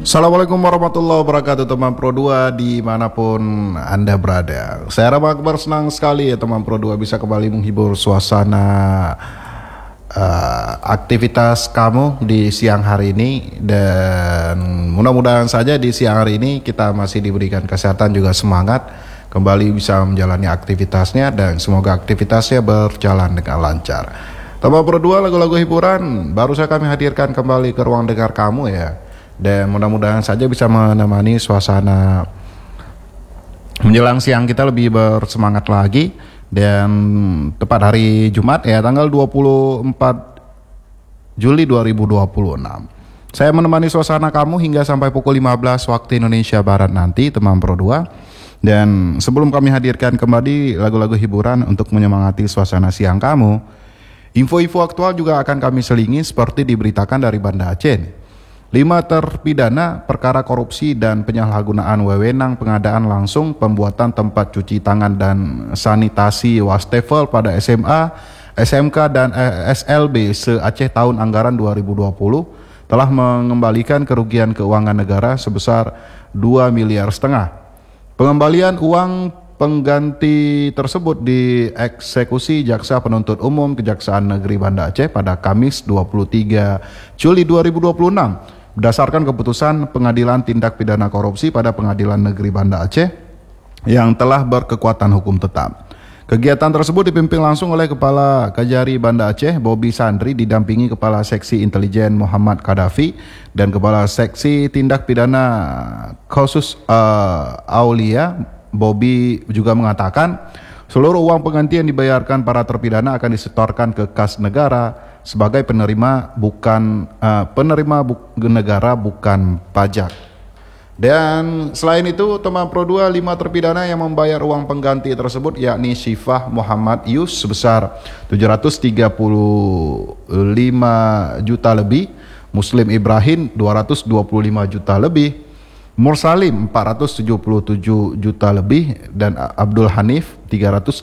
Assalamualaikum warahmatullahi wabarakatuh teman Pro 2 dimanapun Anda berada. Saya Rama Akbar, senang sekali ya teman Pro 2 bisa kembali menghibur suasana aktivitas kamu di siang hari ini. Dan mudah-mudahan saja di siang hari ini kita masih diberikan kesehatan juga semangat kembali bisa menjalani aktivitasnya, dan semoga aktivitasnya berjalan dengan lancar. Teman Pro 2, lagu-lagu hiburan baru saya kami hadirkan kembali ke ruang dengar kamu ya. Dan mudah-mudahan saja bisa menemani suasana menjelang siang kita lebih bersemangat lagi. Dan tepat hari Jumat ya, tanggal 24 Juli 2026, saya menemani suasana kamu hingga sampai pukul 15 waktu Indonesia Barat nanti teman Pro 2. Dan sebelum kami hadirkan kembali lagu-lagu hiburan untuk menyemangati suasana siang kamu, info-info aktual juga akan kami selingi seperti diberitakan dari Banda Aceh. 5 terpidana perkara korupsi dan penyalahgunaan wewenang pengadaan langsung pembuatan tempat cuci tangan dan sanitasi wastafel pada SMA, SMK dan SLB se-Aceh tahun anggaran 2020 telah mengembalikan kerugian keuangan negara sebesar 2,5 miliar. Pengembalian uang pengganti tersebut dieksekusi Jaksa Penuntut Umum Kejaksaan Negeri Banda Aceh pada Kamis 23 Juli 2026 berdasarkan keputusan Pengadilan Tindak Pidana Korupsi pada Pengadilan Negeri Banda Aceh yang telah berkekuatan hukum tetap. Kegiatan tersebut dipimpin langsung oleh Kepala Kejari Banda Aceh Bobby Sandri didampingi Kepala Seksi Intelijen Muhammad Kadafi dan Kepala Seksi Tindak Pidana Khusus Aulia. Bobby juga mengatakan seluruh uang pengganti yang dibayarkan para terpidana akan disetorkan ke kas negara sebagai penerima negara bukan pajak. Dan selain itu teman Pro 2, 5 terpidana yang membayar uang pengganti tersebut yakni Syifah Muhammad Yus sebesar 735 juta lebih, Muslim Ibrahim 225 juta lebih, Mursalim 477 juta lebih, dan Abdul Hanif 382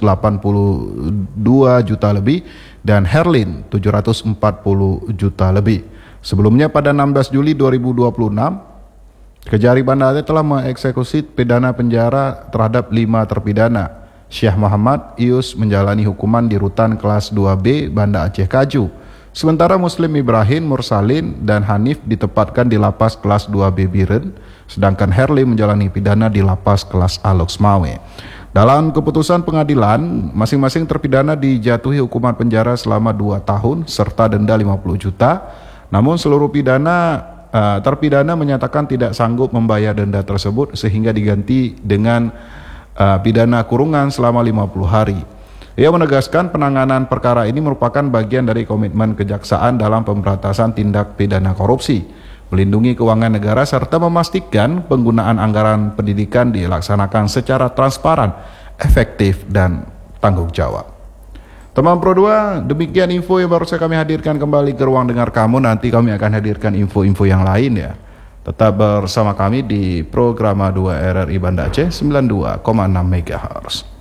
juta lebih, dan Herlin 740 juta lebih. Sebelumnya pada 16 Juli 2026, Kejari Banda Aceh telah mengeksekusi pidana penjara terhadap 5 terpidana. Syekh Muhammad Yus menjalani hukuman di rutan kelas 2B Banda Aceh Kaju. Sementara Muslim Ibrahim, Mursalin, dan Hanif ditempatkan di lapas kelas 2B Biren, sedangkan Herli menjalani pidana di lapas kelas A Loksmawe. Dalam keputusan pengadilan, masing-masing terpidana dijatuhi hukuman penjara selama 2 tahun serta denda 50 juta. Namun seluruh terpidana menyatakan tidak sanggup membayar denda tersebut sehingga diganti dengan pidana kurungan selama 50 hari. Ia menegaskan penanganan perkara ini merupakan bagian dari komitmen kejaksaan dalam pemberantasan tindak pidana korupsi, melindungi keuangan negara, serta memastikan penggunaan anggaran pendidikan dilaksanakan secara transparan, efektif, dan tanggung jawab. Teman Pro 2, demikian info yang baru saya kami hadirkan kembali ke ruang dengar kamu. Nanti kami akan hadirkan info-info yang lain ya. Tetap bersama kami di Programa 2 RRI Banda Aceh 92,6 MHz.